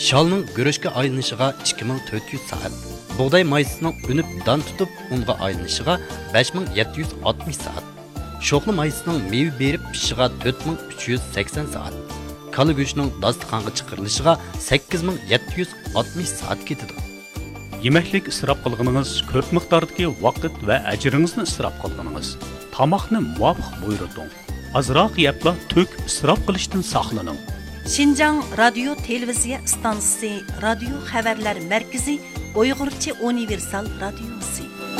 Shalning guruchga aylanishiga 2400 soat. Buğday maysining unib don tutib unga aylanishiga 5760 soat. Sho'qli maysining meva berib pishishiga 4380 soat. Kala go'shtining dasturxonga chiqarilishiga 8760 soat ketadi. Yemeklik isrof qilganingiz ko'p miqdordagi vaqt va ajringizni isrof qilganingiz. Tamoqni muvofiq buyurting. Azroq yebla to'k isrof qilishdan saqlaning. Şinjan Radio Televiziya Stansiyasi Radio Xabarlar Markazi Uyg'urcha universal radiosi.